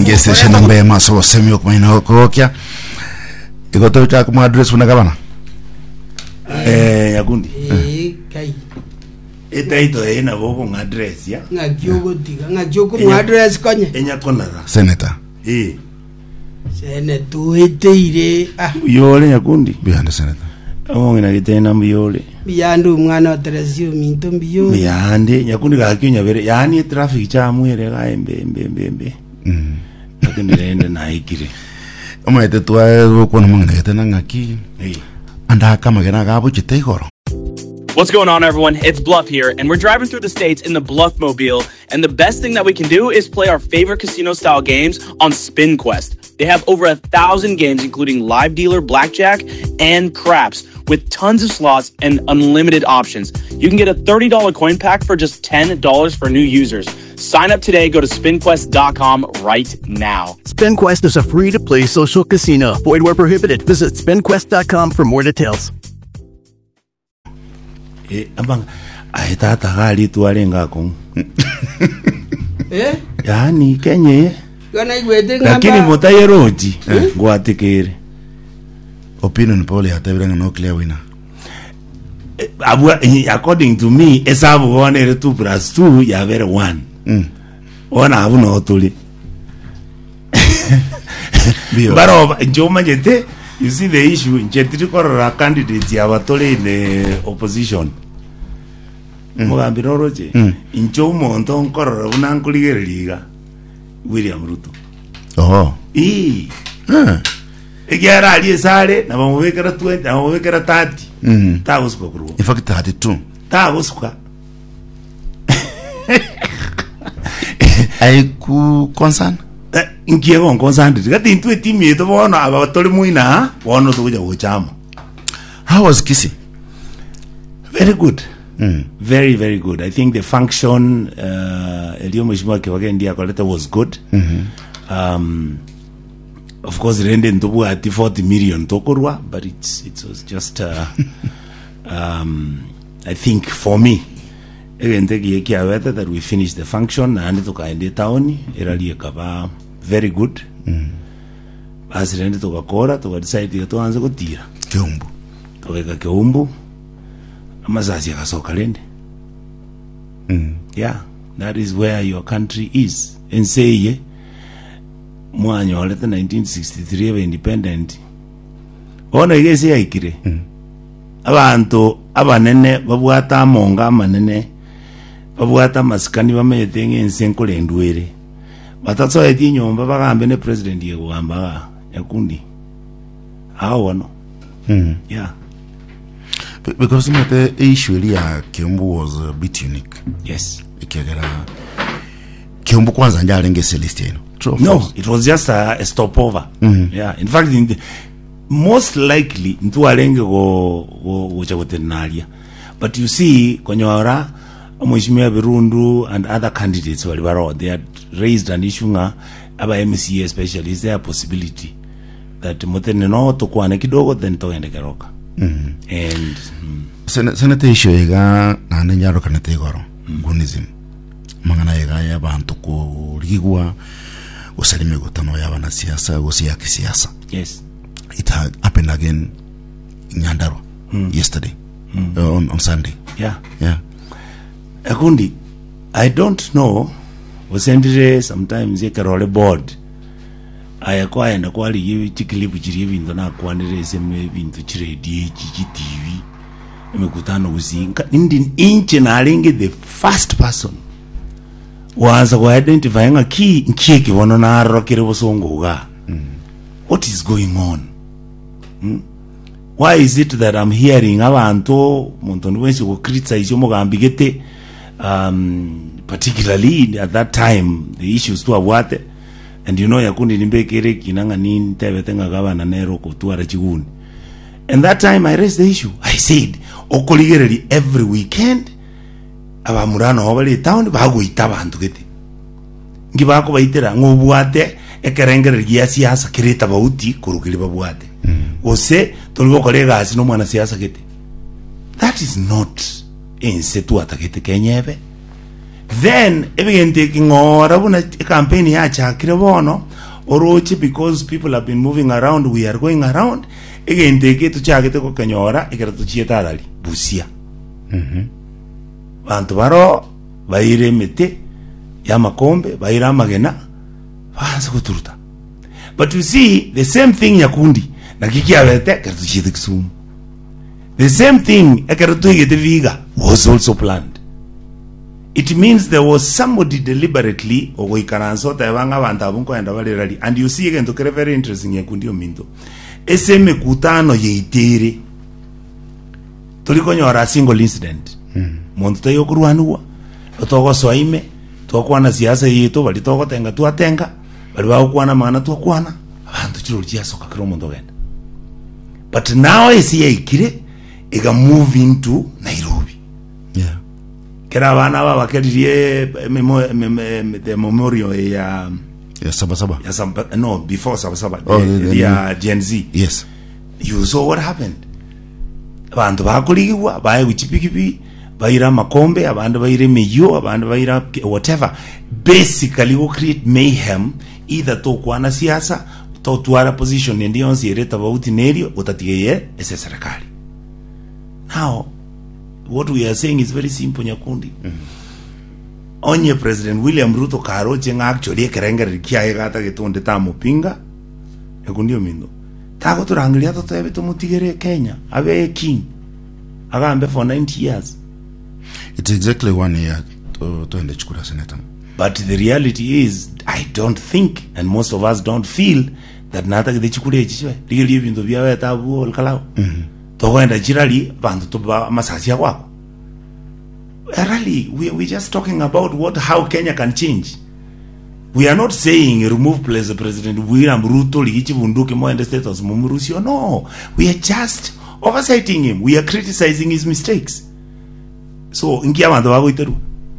ingese shenambe maso semio kumaino kokya igoto cha kuma address una gabana yakundi kai etaito ena bobo ng address ya ngakyogo mu address konye enya konara senator senator eteire yole yakundi bihanda senator amongena gitena mbiyole biyande umwana wa Teresio minto mbiyole biyande yakundi gakyonya bere yani traffic cha mwere ga embe yakundi rende na ikire omete twa kono mangana gitena ngaki anda kama gena gabo chiteigoro. What's going on, everyone? It's Bluff here, and we're driving through the states in the Bluff Mobile. And the best thing that we can do is play our favorite casino-style games on Spin Quest. They have over 1,000 games, including live dealer, blackjack, and craps, with tons of slots and unlimited options. You can get a $30 coin pack for just $10 for new users. Sign up today. Go to spinquest.com right now. SpinQuest is a free-to-play social casino. Void where prohibited. Visit spinquest.com for more details. Abang aitata gali tualenga kong yani kenye kana igwete ngamba lakini motayeroji ngwatikere opinion pole atebiranga no clear winner according to me esabu one 2 + 2 ya very 1 ona abu no tuli baro njoma jete. You see the issue in Chetrikorora candidates ya batole in the opposition. Mugambiroroje. In Chomo nton korora unankuligere liga. William Ruto. Oh. Egera ali sare na bamubekera 20, na bamubekera 30. Tabusko kuru. In fact 32. Tabusko. Ai ku concern Ingie on concerned. Gati into team yeto bona abatole muina bono tuja uchama. How was Kisi? Very good. Very, very good. I think the function Elio Mheshimiwa Kibagenge Akoleta was good. Of course rende ntobu ati 40 million tokorwa, but it was just I think for me that we finished the function and tukaende town erali kaba very good. As rende tukakora tukadecide tuanze kutira Kiumbu. Tukaweka Kiumbu amazazi akasoka rende. Yeah, that is where your country is. And say mwanyo waleta 1963 aba independent. Ona igese yaikire. Abantu abanene babwata monga manene babwata masikani bameyetenge ensenkole ndwere batatso eti nyomba bagambe ne president yegwamba yakundi awo no yeah, because the issue ya Kiumbu was a bit unique. yes, Ikegera Kiumbu kwanza njalenge Celestino. no, it was just a stopover. Yeah, in fact most likely ntu alenge go chagotenalia, but you see konyora Mheshimiwa Birundu and other candidates they had raised an issue nga aba MCA especially. Is there a possibility that motene no to kwane kidogo then to ende keroka and Senator issue ega na njaro kanete igoro gunism mangana ega ya bantu ko rigwa usalime gutano ya bana siasa gosia kisiasa. yes, it happened again in Nyandarua yesterday on Sunday. yeah. Akundi, I don't know. Wasendire sometimes yekarole board. Ayakwa enda kwali yewe chikilipu chiri bintu na kwanire seme bintu chire TV. Emekutano usinga indi inche na alenge the first person. Waanza kwa identify nga ki nkieki wono na arokere bosongo ga. What is going on? Why is it that I'm hearing abantu muntu wensi ko criticize yomugambi gete particularly at that time the issues to what and you know yakundi nimbekere kinanga nini tebetenga gabana nero ko tuara chiguni. And that time I raised the issue. I said okoligereri every weekend abamurano hobali town bagoita abantu gete ngibako baitera ngobwate ekerengere ya siasa kireta bauti kurukiri babwate ose toligo kolega asino mwana siasa gete. That is not ense tu atakete kenyebe then ebigente kingora buna campaign ya chakire bono oroche because people have been moving around, we are going around egente ke tuchagete ko kenyora igera tuchieta dali Busia bantu baro baire mete ya makombe baira magena banza kuturuta. But you see the same thing Nyakundi na kikiabete kertuchite Kisumu, the same thing ekertuigete Viga was also planned. It means there was somebody deliberately ogoikaranso tebanga bantu abunko enda balerali. And you see again to kere very interesting Nyakundi ominto ese mekutano yeitere tulikonyora single incident muntu tayo kurwanwa otogo soime twakwana siasa yetu bali togo tenga tuatenga bali bakwana mana twakwana abantu chiro chiasoka kiro muntu genda. But now esi yaikire ega move into Nairobi. Yeah. Kera bana baba keririe the memorial ya Sabasaba. No, before Sabasaba. The Gen Z. Yes. You saw what happened. Abantu bakuligiwa bae wichipikipi baira makombe abantu baire meyo abantu baira whatever, basically we create mayhem either to kwana siasa to tuara position ndio nsireta bauti nerio utatigeye ese serikali. Now what we are saying is very simple Nyakundi. Onye President William Ruto karo chenga actually kerengere kiaye gata getonde tamupinga Nyakundi omindo tago turangilia to tebe to mutigere Kenya abe king agambe for 90 years. It's exactly 1 year to ende chukura senator. But the reality is I don't think and most of us don't feel that nata de chukure chichwe ligeli bindo bya tabu olkalao to enda chirali bantu to masasi kwako. Really, we're just talking about how Kenya can change. We are not saying remove President William Ruto ligichi bunduki mo and status mumurusio. No, we are just oversighting him. We are criticizing his mistakes. So ingia bantu bago iteru.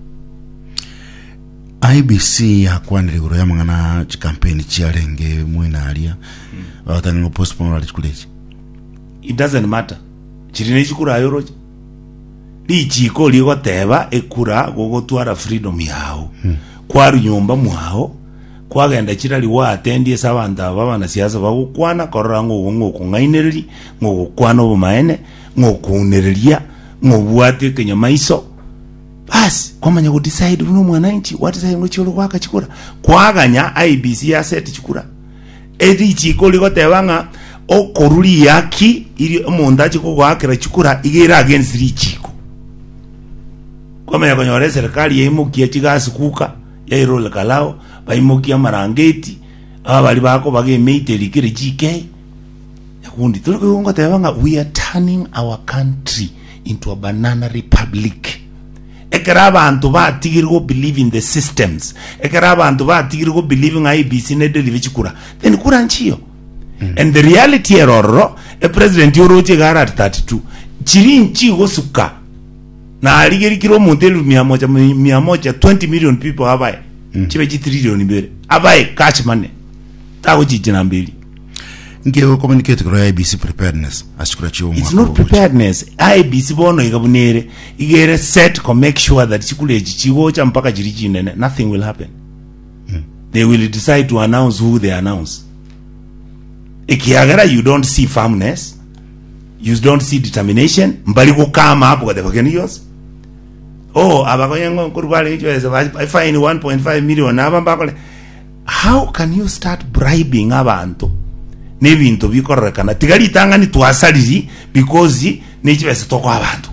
IBC ya kwandiri guro ya mangana campaign chiarenge mwina alia watanga postpone wali chikulechi. It doesn't matter. Chirine chikura ayoroje. Lichiko ligo teba ekura gogo tuara freedom yao. Kwaru nyumba mwao kwagenda chirali wa attendie sabanda baba na siasa bagukwana korango ngo ngainereri ngo kwana obumaene ngo kunereria ngo bwate kenya maiso bas kwamanya go decide runo mwananchi what is ngo cholo kwaka chikura kwaganya IBC asset chikura edi chiko ligo tebanga okoruli yaki ili omonda chiko gwakira chikura igera against chiko kwamanya konyore serikali yemukia chigasi kuka yairole kalao baimokia marangeti abali bako bage meiteri kire GK Nyakundi tulikuonga tebanga we are turning our country into a banana republic. Ekera abantu batigirgo believe in the systems, ekera abantu batigirgo believe in IBC ne deliver chikura then kura nchiyo. And the reality error a president yoroche gara at 32 chiri nchi gosuka na aligeri kiro modelu 120 million people abaye chibe chi trillion mbere abaye cash money tago jijina mbili ngeo communicate kuro IBC preparedness ashikura chiwo it's not preparedness IBC bono igabunere igere set ko make sure that chikuleji chiwo cha mpaka jiri jinene nothing will happen. They will decide to announce who they announce. Ikiagara you don't see firmness, you don't see determination mbali ko kama hapo kwa the oh abakonyengo kurubale hicho I fine 1.5 million abambakole. How can you start bribing abantu nebintu bikorekana tigali tangani twasaliri because nechibese toko abantu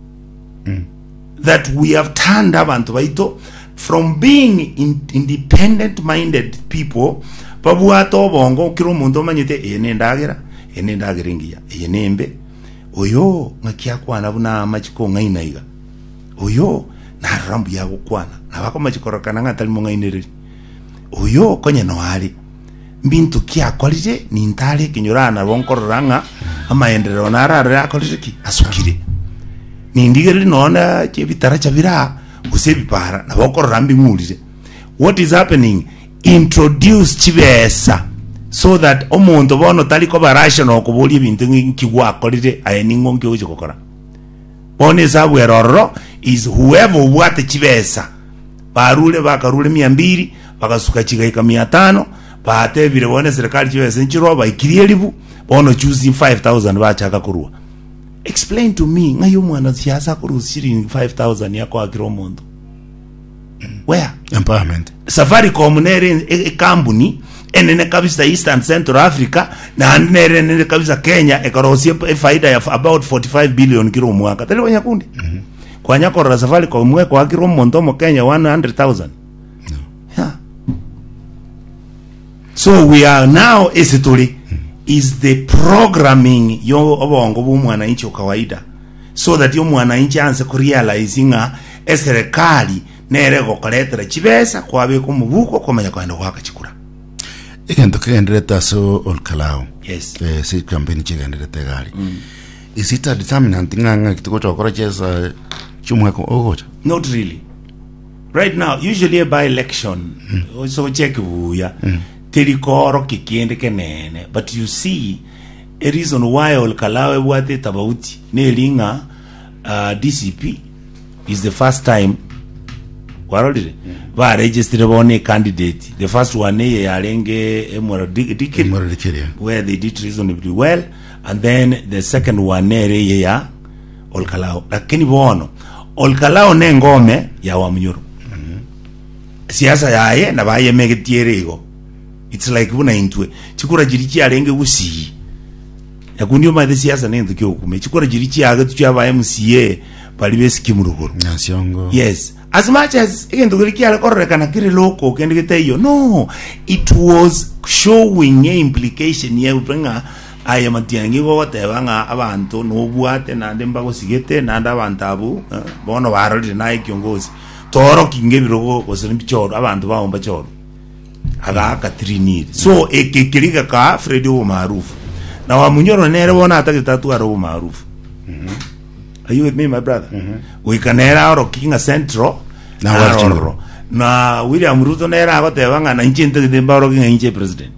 that we have turned abantu baito from being independent minded people babu ato bongo kiro mundo manyite enendagera ngia enembe oyo ngakia kwana buna machiko ngainaiga oyo na rambu ya kwana na bako machikorokana ngatali mongainereri oyo konye no ali mbintu kia kwalije ni ntale kinyorana bonkororanga amaenderero narara akolije ki asukire ni ndigere nona chebitara chabira usebipara na bokorrambi mulire. What is happening? Introduce chibesa so that omuntu bono taliko barasha no kubuli bintu nkigwa akolije ayeningo nkyo chikokora one zabweroro is whoever what chibesa barule bakarule 200 bakasuka chigaika 500 baate vile bone serikali chiwe senchiro baikirie libu bono choosing 5000 bachaka kurua. Explain to me ngayo mwana siasa kurusiri 5000 yako akiro mondo. Where? Empowerment. Safaricom nere company enene kabisa Eastern Central Africa na nere nene kabisa Kenya ekarosie faida ya about 45 billion kilo mwaka. Tele wanyakundi. Kwa nyako ra Safaricom mwe kwa kiro mondo mo Kenya 100,000. Yeah. So we are now esituli is the programming yo obongo bu mwananchi kawaida, so that yo mwananchi anse kurealize nga eserikali nere gokoletera chibesa kwabe ku mubuko komanya kwenda kwaka chikura egento kendereta so olkalao. Yes. Si campaign chigenderete gali. Is it a determinant nganga kitiko chokora chesa chumwe ko ogocha? Not really. Right now, usually by election, so check buya terikoro kikiende kenene, but you see a reason why olkalawe wate tabauti nelinga DCP is the first time warolide ba register bone candidate, the first one yalenge Dikiri, where they did reasonably well, and then the second one ya olkalao, lakini bono olkalao ne ngome ya Wamunyoro. Siasa yaye na baye megetierego. It's like buna intwe chikura jirichi alenge usi yakundio ma siasa nendo kyo kume chikura jirichi aga tuchaba MCA bali besi muruguru Nasiongo. Yes, as much as egendo giliki ala korreka na kire loko kende giteyo, no, it was showing a implication ye bringa aya matiangi go watebanga abantu no buate na ndemba go sigete na nda bantabu bono baroli na ikiongozi toro kinge birogo oseni choro abantu baomba choro aga katrini so ekekirika ka Freddy wo maarufu na Wamunyoro nere bona atakitatu aro maarufu. Are you with me, my brother? We can era oro kinga central na Wamunyoro na William Ruto nera agotebanga na inchinte demba oro kinga inche president.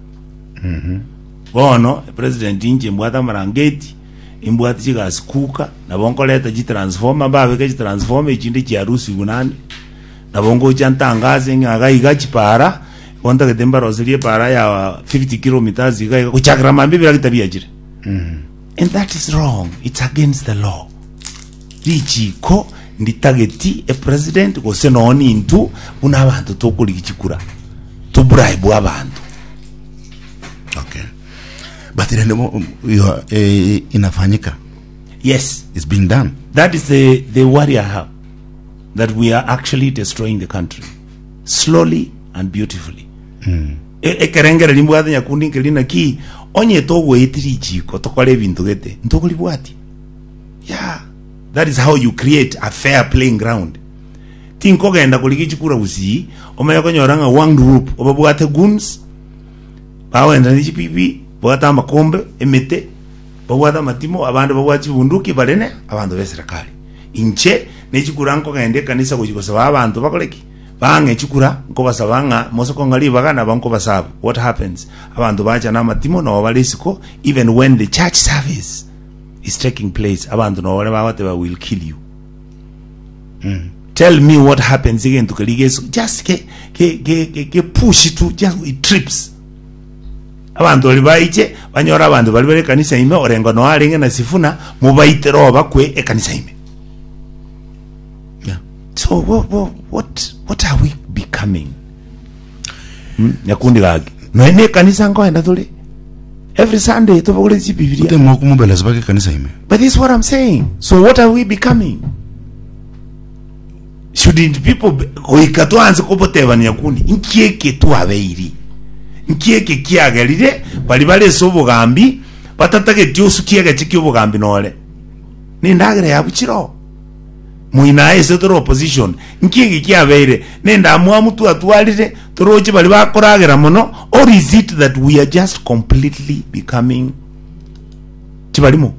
Bono president inche mbwata marangeti imbwata chiga skuka na bonko leta ji transformer babe ke transformer ichinde chi rusi gunani na bongo chantangaze ngaga igachi para wanda ke demba roserie para ya 50 kilometers iga kuchakra mambi bila kitabia jire. And that is wrong. It's against the law. Richi ko ndi targeti a president go senoni into una abantu tokuli kichikura to bribe abantu. Okay. But inafanyika. Yes, it's being done. That is the worry I have, that we are actually destroying the country slowly and beautifully. Ekerengere limbwathe nyakundi kelina ki onye to weitiri chiko tokole bintu gete ntokoli bwati. Yeah, that is how you create a fair playing ground. Tinko genda kuliki chikura usi omaya konyoranga one group obabwate guns bawenda ni chipipi bwata makombe emete bwata matimo abantu babwachi bunduki balene abantu beserikali inche nechikura nko gende kanisa kujikosa abantu bakoleki bange chikura nko basabanga mosoko ngali bagana banko basabu. What happens? Abantu bacha na matimo no balesiko, even when the church service is taking place abantu no wale bawate will kill you. Tell me what happens again to kaligeso just ke push it to just it trips. Abantu libaiche banyora abantu balibere kanisa ime orengo no alenge na sifuna mubaitero bakwe e kanisa ime. Yeah. So what are we becoming? Nyakundi gagi no ene kanisa ngo enda tuli every Sunday to bakule Biblia te mo kumubela zibake kanisa ime. But this is what I'm saying. So what are we becoming? Shouldn't people oikatwanze kopoteba nyakundi inkieke tu abeiri nkieke kiagalire bali bale sobugambi batatage tyosu kiaga chikyobugambi nole nindagire yabuchiro muina ese toro opposition nkieke kiabeire nenda mwamutu atwalire toroche bali bakoragira mono, or is it that we are just completely becoming chibalimo?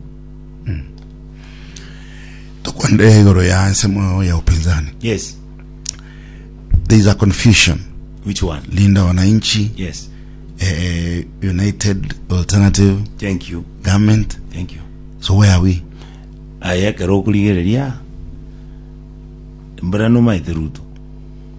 Tokwande goro ya nsemo ya upinzani. Yes, there is a confusion. Which one? Linda Wananchi. Yes. United Alternative. Thank you. Government. Thank you. So where are we? Ayakero kuligereria. Mbrano maite Ruto.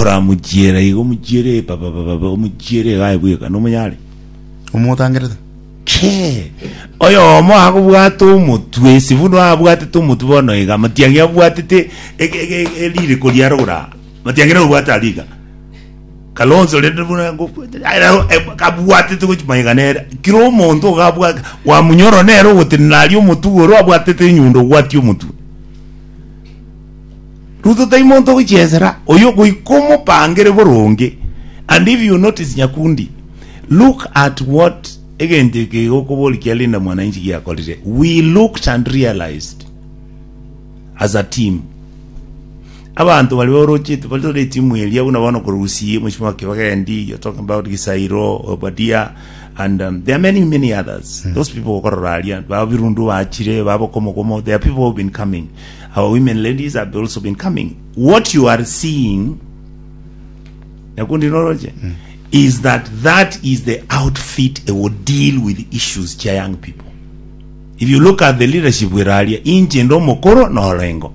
kora mujere igo mujere baba mujere gae bweka no munyari umutangirete ke oyo mo akubwata umutwe sivuno abwatete umutwe bono iga matiangi abwatete elire kolyarura matiangi no bwata liga Kalonzo lende buna ngo kabwatete kuchimanyikanera kiro muntu kabwa wa munyoro nero gutinali umutugoro abwatete nyundo gwati umutwe Ruto taimonto kuchezera oyo kuikomo pangere boronge. And if you notice Nyakundi, look at what again the okoboli kialinda mwananchi ya kolite. We looked and realized as a team. Abantu walioroche tupalito timu elia unabona kurusi mheshimiwa Kibagayendi, you're talking about Gisairo, Obadia, and there are many others. Those people wako babirundu achire babo komo there are people who have been coming. Our women ladies have also been coming. What you are seeing is that is the outfit that will deal with issues cha young people. If you look at the leadership with Ralia, inje ndo mokoro na orengo.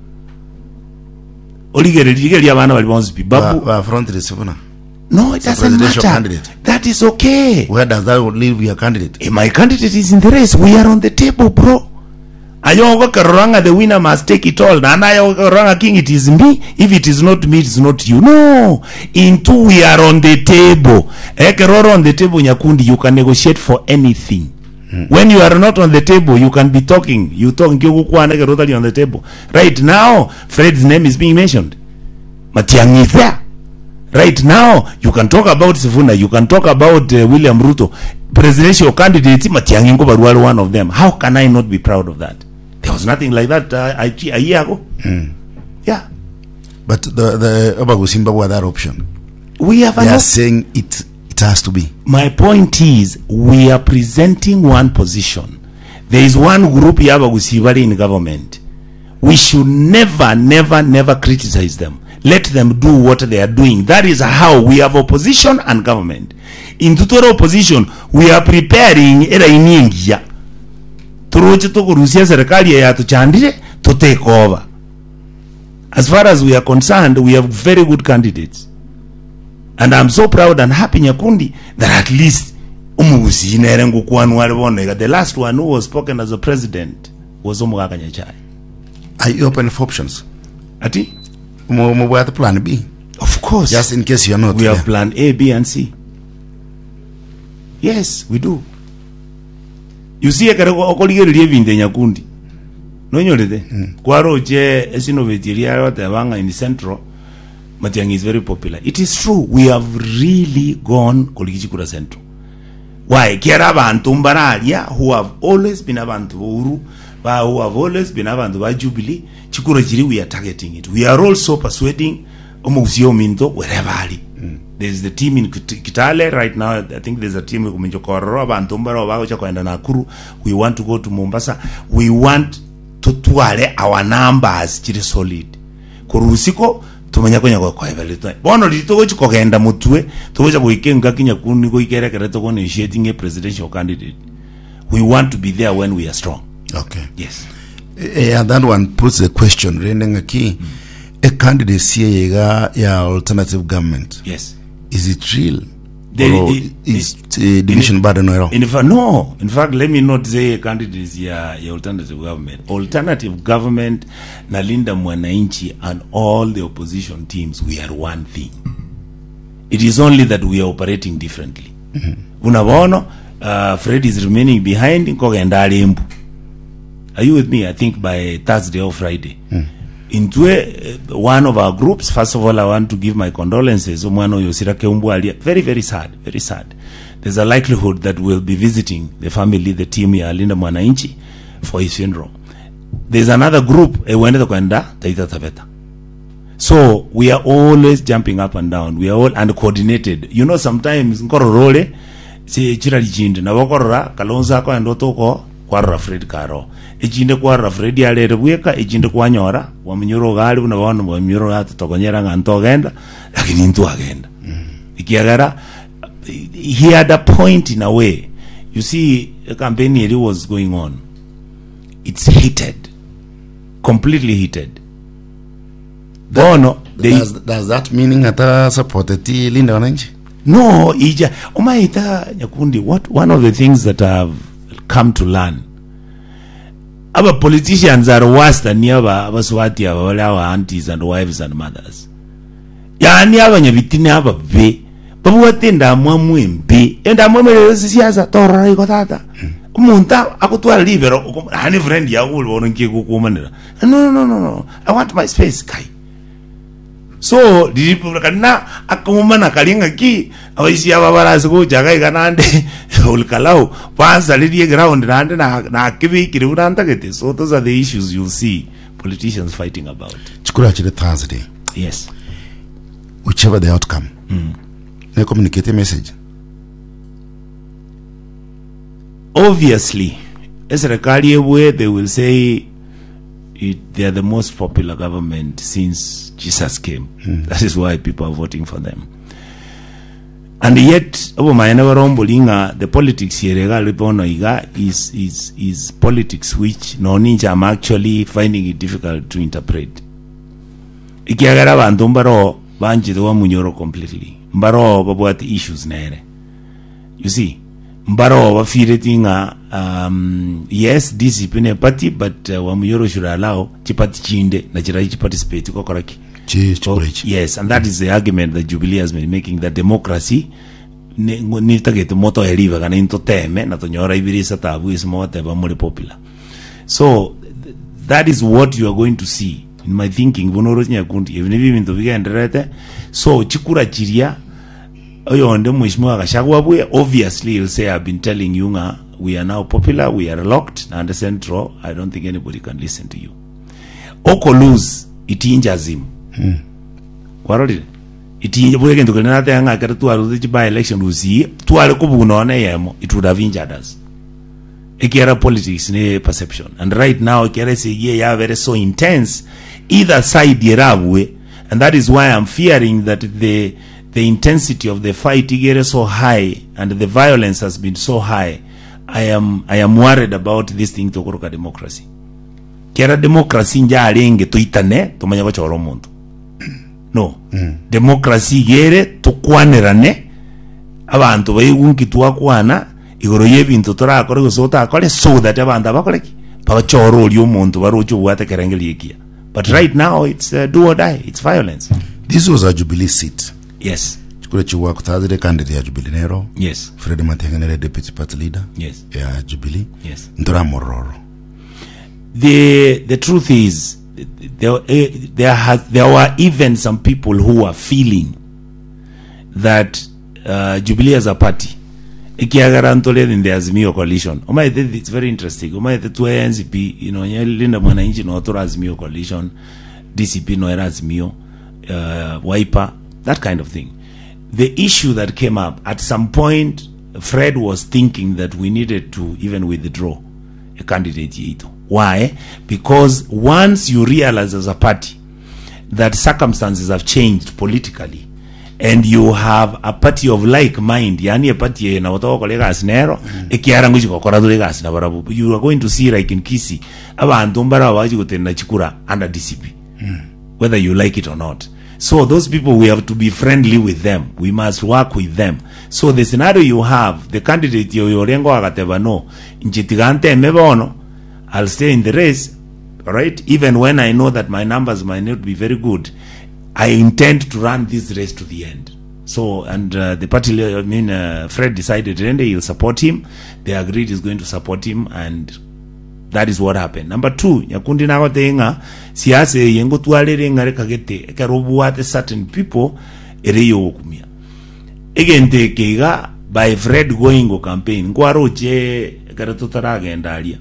Oligere abana bali bonse babu front receiver. No, it doesn't matter. Candidate. That is okay. Where does that leave your candidate? If my candidate is in the race, we are on the table, bro. Ayoga Karanga, the winner must take it all. And Ayoga Karanga King, it is me. If it is not me, it is not you. No. In two, we are on the table. Ekeroro on the table, Nyakundi, you can negotiate for anything. When you are not on the table, you can be talking. You talk on the table. Right now, Fred's name is being mentioned. Matiang'i is there. Right now, you can talk about Sifuna, you can talk about William Ruto. Presidential candidates, Matiang'i Ngobarwal, one of them. How can I not be proud of that? There was nothing like that a year ago. Yeah. But the Obagusimba were that option. We have they are saying it has to be. My point is, we are presenting one position. There is one group Yabagusivari in government. We should never criticize them. Let them do what they are doing. That is how we have opposition and government. In total opposition, we are preparing era iningia. Turoche to kurusia serikali ya tuchandire to take over. As far as we are concerned, we have very good candidates. And I'm so proud and happy Nyakundi that at least umugusi inerengu kwanu walibonega. The last one who was spoken as a president was Omugaka Nyachai. Are you open for options? Ati? The plan B. Of course. Just in case you are not. We have plan A, B, and C. Yes, we do. You see, I can't go in the Nyakundi. No, you know that. Kwaroje esinoveteria watawanga in the central. Matiang'i is very popular. It is true. We have really gone Koligichikura Central. Why? Kiara bantu mbaralia who have always been abantu Uru, who have always been abantu ba Jubilee. Chikura Jiri, we are targeting it. We are also persuading Omuzio Minto wherever ali. There's the team in Kitale right now. I think there's a team in Minjokoro, Bantumbara, Wagochako, and Nakuru. We want to go to Mombasa. We want to tuale our numbers chiri solid. Kurusiko tumanyako kwa evaluate. Bono lito chiko kaenda mutwe, tuweja kuikenga Kinyakuni ko ikere kereto ko initiating a presidential candidate. We want to be there when we are strong. Okay. Yes. And that one puts the question, a candidacy ya alternative government. Yes. Is it real? Is division burden or in fact, no. In fact, let me not say a candidacy ya alternative government. Alternative government, Nalinda Mwananchi and all the opposition teams, we are one thing. It is only that we are operating differently. Unabono, Fred is remaining behind in Kogenda Embu. Are you with me? I think by Thursday or Friday. Into one of our groups, first of all, I want to give my condolences. Very, very sad, very sad. There's a likelihood that we'll be visiting the family, the team, Linda Mwananchi, for his funeral. There's another group, so we are always jumping up and down. We are all uncoordinated. You know, sometimes Nkororole, say Chirajind, Navakorra, Kalonzako, and Otoko, Kwara Fred Karo. Ejinde kwa Rafredi alere bweka ejinde kwa nyora wa mnyoro gali unaona wa mnyoro hata tokonyera nganto agenda lakini ntu agenda ikiagara. He had a point in a way. You see, a campaign here was going on. It's heated, completely heated. Bono does that meaning ata supported Linda Wananchi? No, ija umaita Nyakundi, what one of the things that I've come to learn, our politicians are worse than our swati, our aunties and wives and mothers. Yani abanyabitini ababe babu watenda amwamwe mbi enda amwemere siasa torra iko tata umuntu akutwala libero hani friend ya ulibona nkikukumanira no I want my space kai. So dilipo kana akumana kalinga ki abaisi ababarazi ko jaga ikanande ulkalau panza lidi ground nande na kibi kiruranta kete. So those are the issues you see politicians fighting about. Chikura chile Thursday. Yes. Whichever the outcome. They communicate a message. Obviously, as Rekali way they will say they are the most popular government since Jesus came. That is why people are voting for them. And yet, the politics here is politics which no ninja I'm actually finding it difficult to interpret. Ikiagara bantu mbaro banji wa munyoro completely. Mbaro babwat issues nere. You see, mbaro wafire tinga yes, discipline party, but wa munyoro should allow chipati chinde na chiraji participate ko koraki. Yes, and that is the argument that Jubilee has been making, that democracy ni tagete moto eliva kana into teme na tonyora ibirisa tabu ismo teba more popular. So that is what you are going to see in my thinking. Bonoro Nyakundi even if into vigenderete so chikura chiria oyo onde mheshimiwa Gachagua bwe obviously he'll say I've been telling you we are now popular, we are locked and the central. I don't think anybody can listen to you. Oko lose itinjas him. Kwarori itinje bwege ndukene nate anga kata tuaru the by election uzi tuale kubunone yemo, it would have injured us. Ekiara politics ne perception, and right now ekiara say yeah very so intense either side yerabwe, and that is why I'm fearing that the intensity of the fight is so high and the violence has been so high. I am worried about this thing to koroka democracy. Kera democracy nja alenge tuitane tumanya bachoro muntu. No. Democracy gere tukwanerane abantu bayigunki tuakwana igoro yebintu torakore gusota akore so that abantu abakoreki bachoro oli omuntu barocho bwate kerengeli yekia. But right now it's do or die, it's violence. This was a Jubilee seat. Yes. Chikure chiwa kutazire candidate ya Jubilee Nero. Yes. Fred Matiang'i deputy party leader. Yes. Ya Jubilee. Yes. Ndora Mororo. The truth is there were even some people who were feeling that Jubilee as a party ikiagarantole in the Azimio coalition. It's very interesting. The NCP, Linda Mwananchi no otro Azimio coalition, DCP no era Azimio, Wiper, that kind of thing. The issue that came up at some point, Fred was thinking that we needed to even withdraw a candidate Yeito. Why? Because once you realize as a party that circumstances have changed politically and you have a party of like mind, yani a party na watoka kolega asinero ekiara nguji kokora dolega asina barabu, you are going to see like in Kisi abantu mbara waji gutenda chikura under DCP, whether you like it or not. So those people, we have to be friendly with them, we must work with them. So the scenario you have, the candidate yorengo agateba no njitigante mebono, I'll stay in the race, right? Even when I know that my numbers might not be very good, I intend to run this race to the end. So, and the party, Fred decided he'll support him. They agreed he's going to support him, and that is what happened. Number two, Nyakundi na watenga siase yengo tualere ngare kagete karobuate certain people ereyo okumia. Egente kega by Fred going go campaign ngwaroche karatotaraga endalia.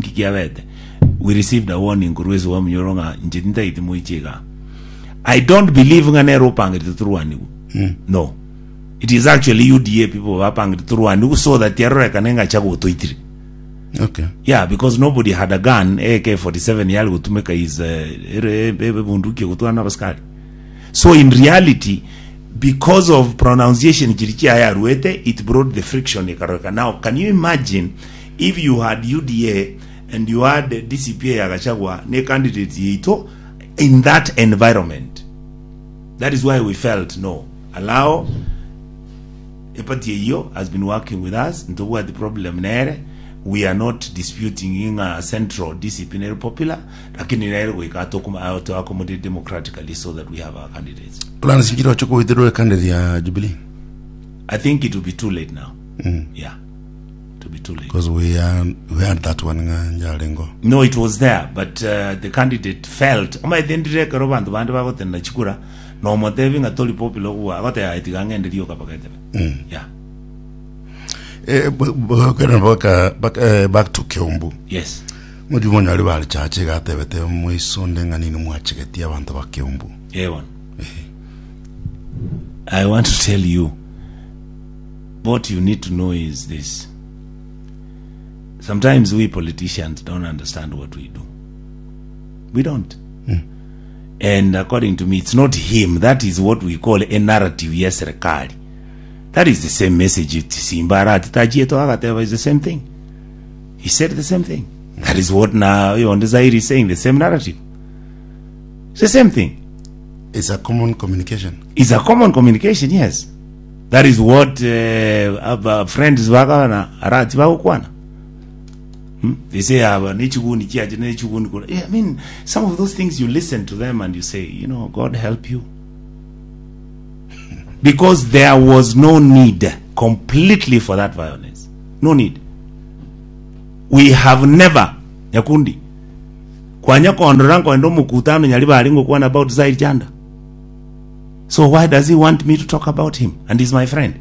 We received a warning kuruwezo wa mnyoronga njitinta itimuichega. I don't believe nganero pangiti turuani. No. It is actually UDA people who are pangiti turuani so that yarora kanenga chago toitiri. Okay. Yeah, because nobody had a gun, AK-47 yali to make his bunduki kutuana baskari. So in reality, because of pronunciation it brought the friction. Now, can you imagine if you had UDA and you had DCP ya Gachagua ne candidate yito in that environment? That is why we felt no, allow Epatio has been working with us into what the problem nere. We are not disputing in a central disciplinary popular, lakini nere we to accommodate democratically so that we have our candidates. Plan sinjiro choko withdraw candidate ya Jubilee. I think it will be too late now. Yeah, it will be too late. Because we had that one njalengo. No, it was there, but the candidate felt. Oma idendire karobantu bantu bagotenda chikura. No motevi nga toli popular uwa agote ya itigangende dio kapakete. Yeah. Back to Kiumbu. Yes. Mudi mwenye wali wali chache gatebete mwisonde nga nini mwacheketi abantu ba Kiumbu. Yeah, I want to tell you, what you need to know is this. Sometimes we politicians don't understand what we do. We don't. And according to me, it's not him. That is what we call a narrative, yes, rekali. That is the same message. Simbara Tajieto Agateva is the same thing. He said the same thing. That is what now Zaire is saying, the same narrative. It's the same thing. It's a common communication. It's a common communication, yes. That is what friends Vagana Arati Vaukwana. They say, I mean, some of those things you listen to them and you say, you know, God help you. Because there was no need completely for that violence. No need. We have never, Nyakundi, kwanya kondorango endo mukutano nyaliba alingo kuwana about Zaid Janda. So why does he want me to talk about him? And he's my friend.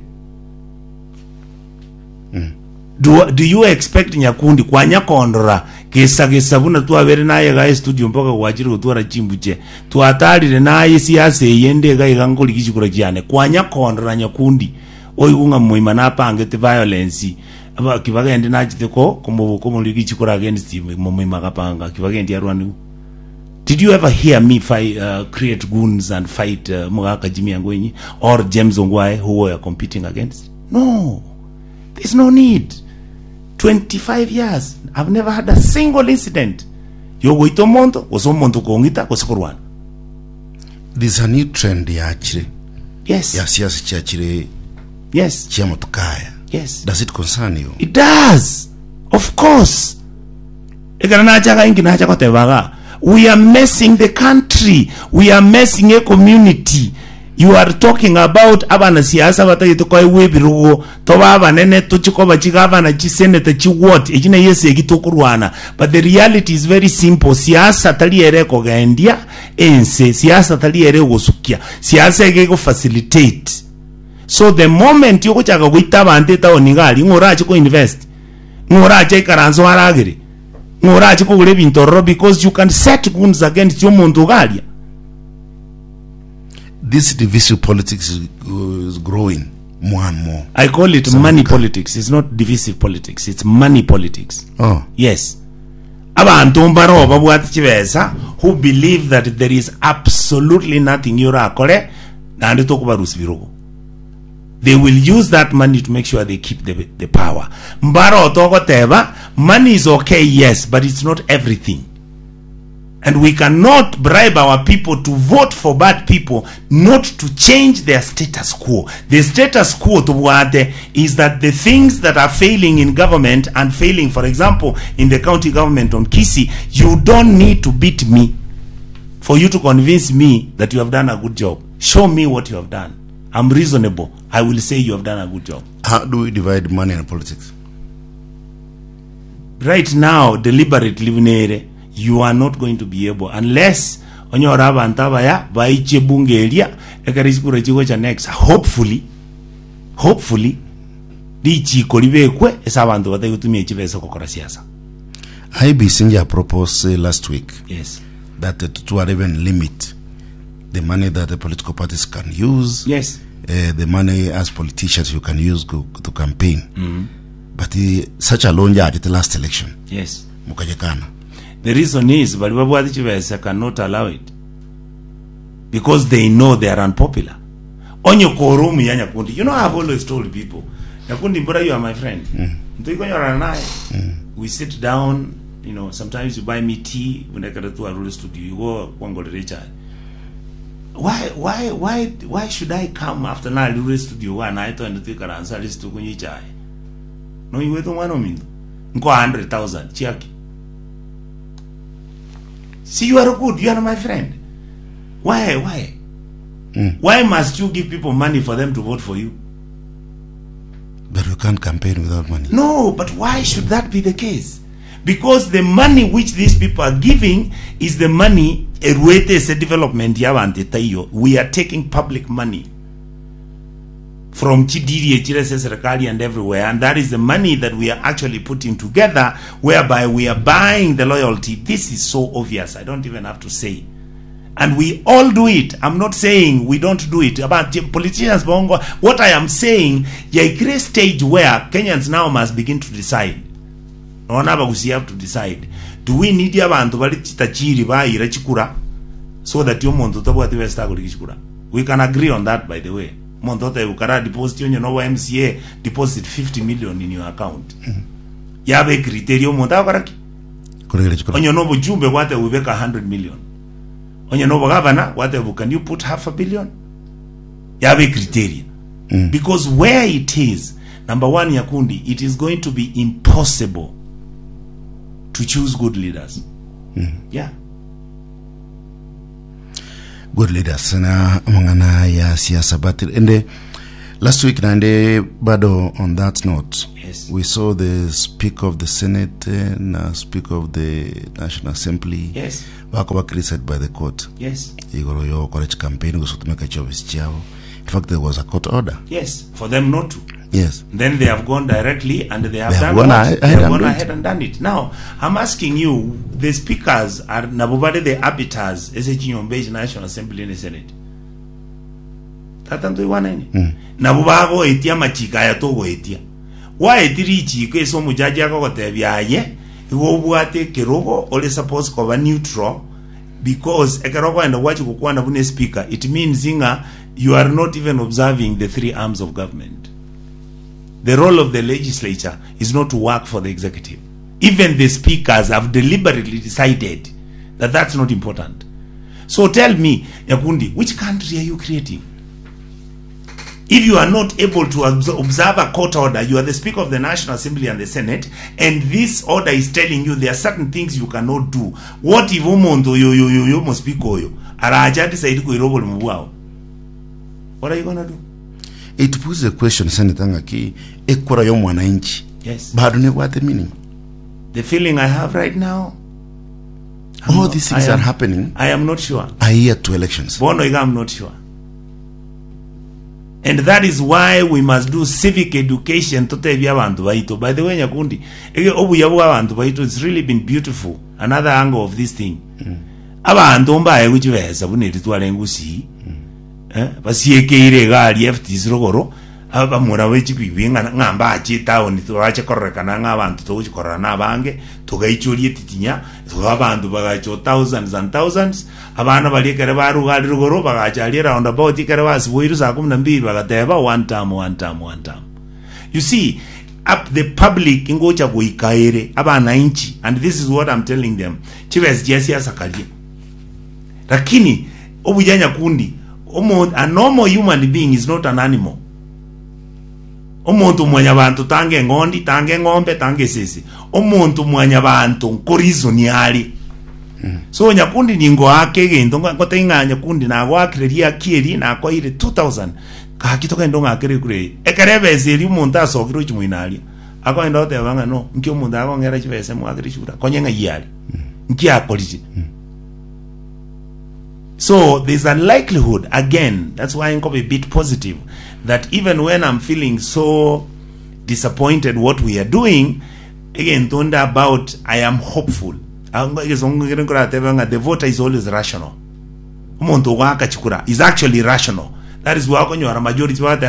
Do you expect Nyakundi kwanya kondora kesa buna tuwabere naye gae studio mpaka wajiri kutuwara chimbuche tuwatalire naye siyase yende gae gangoli kichikura kiane kwanya kondora Nyakundi oigunga muima napangete violence aba kibagende nachiteko komo ligi chikura against muima kapanga kibagende ya Rwanda. Did you ever hear me create goons and fight Mugaka Jimmy Angwenyi or James Ongwae who were competing against? No, there's no need. 25 years, I've never had a single incident. Yogo ito monto, oso monto kongita, kosikorwana. This is a new trend ya achire. Yes. Ya siasa cha achire. Yes. Chia motukaya. Yes. Does it concern you? It does. Of course. We are messing the country. We are messing a community. You are talking about abana siyasa batayitoko ewebirugo toba nene tuchikoba chigavana chiseneta chiwot ejine yese egitokurwana. But the reality is very simple. Siyasa taliere kogendia ense siyasa taliere gosukia siyasa egego facilitate. So the moment yoko chaka kuita bante ta onigali ngorachi ko invest ngorachi karanzo haragiri ngorachi ko gule bintoro because you can set guns against your muntu galia. This divisive politics is growing more and more. I call it money politics. It's not divisive politics. It's money politics. Oh. Yes. Abantu mbaro babuati chivesa who believe that there is absolutely nothing yurakole na andito kubarusi virugo. They will use that money to make sure they keep the power. Mbaro toko teba, money is okay, yes, but it's not everything. And we cannot bribe our people to vote for bad people, not to change their status quo. The status quo is that the things that are failing in government and failing, for example, in the county government on Kisi, you don't need to beat me for you to convince me that you have done a good job. Show me what you have done. I'm reasonable. I will say you have done a good job. How do we divide money in politics? Right now, deliberately, you are not going to be able unless onyora bantaba ya baiche bungelia ekarizikura chigo cha next. Hopefully dichi kolibekwe esabantu batagutumia chibesa kokora siasa. IBC proposed last week, yes, that to even limit the money that the political parties can use. Yes. The money as politicians you can use to campaign. But such a long at the last election. Yes. Mukajekana. The reason is Balibabuadi Chivesa cannot allow it because they know they are unpopular. Onyo korumu ya Nyakundi. You know, I've always told people, Nyakundi Mbura, you are my friend. We sit down, you know, sometimes you buy me tea when I get to a studio, you go Kwangole Richard. why should I come after na liwe studio one I to ndo karansa list kunyi chai no iwe to mwana mindo nko 100,000 chiaki. See, you are good, you are my friend. Why why must you give people money for them to vote for you? But you can't campaign without money. No, but why should that be the case? Because the money which these people are giving is the money development. We are taking public money from Chidiri, Serikali and everywhere, and that is the money that we are actually putting together, whereby we are buying the loyalty. This is so obvious, I don't even have to say. And we all do it. I'm not saying we don't do it. About politicians, what I am saying, a great stage where Kenyans now must begin to decide. We have to decide. Do we need abantu bali chitachiri ba ira chikura so that you monto tabwa tiwe stago chikura? We can agree on that, by the way. Monto te ukara deposit you know MCA deposit 50 million in your account. Yabe criteria monta ukaraki. Onyo no bujumbe wate ubeka 100 million. Onyo no governor wate can you put 500 million? Yabe criteria. Because where it is, number one, Yakundi, it is going to be impossible to choose good leaders. Yeah. Good leaders na mangana ya siasa battle. And last week nande bado on that note, yes, we saw the Speaker of the Senate and Speaker of the National Assembly. Yes. Wako criticized by the court. Yes. Igoro yo college campaign gusotumeka chovis chao. In fact, there was a court order. Yes, for them not to. Yes. Then they have gone directly and they have gone ahead and done it. Now, I'm asking you, the speakers are Nabubade the arbiters, SHIOMBE's National Assembly and the Senate. Tatanto iwanani. Nabubago etia machika ya togo etia. Wa etiri chiko eso mujaji yako kotebyaye, iwo buate kerogo ole suppose cover neutral, because ekerogo and wachi kukuwa na bune speaker, it means you are not even observing the three arms of government. The role of the legislature is not to work for the executive. Even the speakers have deliberately decided that that's not important. So tell me, Yakundi, which country are you creating? If you are not able to observe a court order, you are the Speaker of the National Assembly and the Senate, and this order is telling you there are certain things you cannot do. What if you must speak oyo? What are you going to do? It puts a question, Senator Ngaki, ekura yo mwananchi. Yes. Bado ne what the meaning? The feeling I have right now, all these things are happening. I am not sure. A year to elections. I'm not sure. And that is why we must do civic education to tell abantu baito. By the way, Nyakundi, it's really been beautiful. Another angle of this thing. Abantu mbaye kuchiveza buneti twalengusi. Basiyekeire gali FTs rogoro abamura wechikwibinga ngamba achitaoni twache korrekana ngabantu tochikorana nabange tugaichulie titinya abantu bagacho thousands and thousands abana balikere barugali rogoro bagachali round about ikere basiboiru saa 12 bagateba one time. You see, up the public ingocha kuikaire abana inchi, and this is what I'm telling them. Chives jesia sakalia. Lakini obujanya kundi, a normal human being is not an animal. Omuntu mwanya bantu tange ngondi, tange ngombe, tange sisi. Omuntu mwanya bantu nkorizo ni hali. So Nyakundi ningo hake gendo ngote inga Nyakundi na wakreria kieri na kwa ile 2000 kakitoka ndonga akere kure. Ekerebe zeri umuntu asokiro chimwinali. Ako ndote banga no, nki umuntu akongera chibese mwakiri chura. Konyenga yali. Nki akoliji. So there's a likelihood, again, that's why I'm going to be a bit positive, that even when I'm feeling so disappointed what we are doing, again, I am hopeful. The voter is always rational. Is actually rational. That is why when you are a majority, they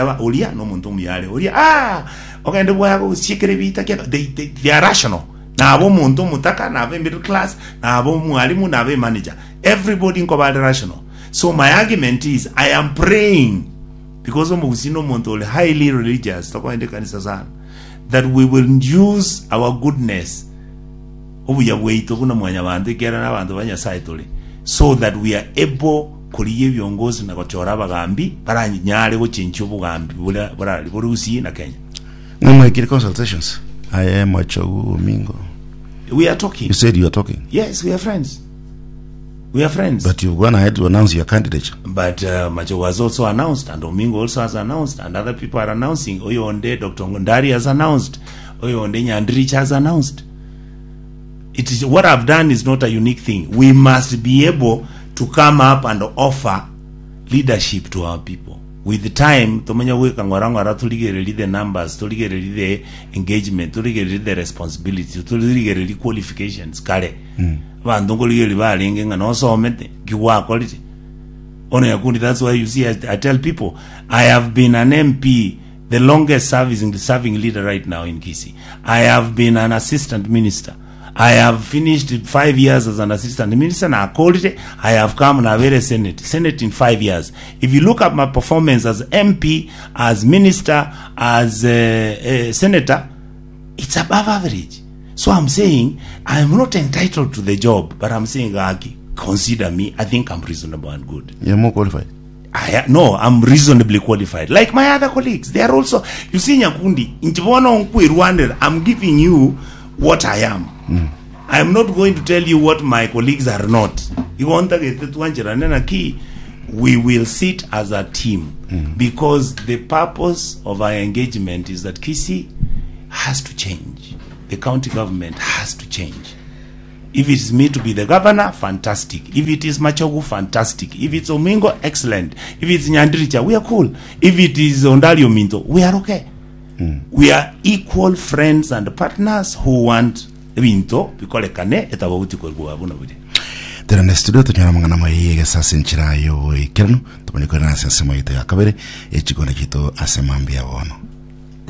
are rational. Na abo muntu mutaka, na abo middle class, na abo mwalimu, na abo manager. Everybody in Kobada rational. So my argument is, I am praying, because of Musino Montole, highly religious, that we will use our goodness so that we are able kuliye viongozi na kuchora bagambi baranyare guchincha obugambi bura Burusi na Kenya. Ng'amwekire consultations. I am Machogu Mingo. We are talking. You said you are talking. Yes, we are friends. We are friends. But you've gone ahead to announce your candidature. But Machogu has also announced, and Omingo also has announced, and other people are announcing. Oyonde, Dr. Ngondari has announced. Oyonde Nyandrich has announced. It is what I've done is not a unique thing. We must be able to come up and offer leadership to our people. With the time, tumenya weka ngwarangwara tuligereri the numbers, tuligereri the engagement, tuligereri the responsibility, tuligereri qualifications kare. Bandongo ligeri balinge ngano somete kiwa quality. Ono yakundi, that's why you see I tell people I have been an MP, the longest serving leader right now in Kisii. I have been an assistant minister. I have finished 5 years as an assistant minister, and I called it. I have come and I've had a Senate in 5 years. If you look at my performance as MP, as minister, as a senator, it's above average. So I'm saying I'm not entitled to the job, but I'm saying, consider me. I think I'm reasonable and good. You're more qualified. No, I'm reasonably qualified. Like my other colleagues, they are also. You see, Nyakundi, I'm giving you what I am. I am not going to tell you what my colleagues are not. We will sit as a team because the purpose of our engagement is that Kisii has to change. The county government has to change. If it's me to be the governor, fantastic. If it is Machogu, fantastic. If it's Omingo, excellent. If it's Nyandricha, we are cool. If it is Ondalio Minto, we are okay. We are equal friends and partners who want Minto bikole kane etababuti kwa buna bude. Tera na studio tunyana mangana mayiga sasa nchira yo ikirano tumani kwa nasa sema ite akabere echigona kito asemambia wono.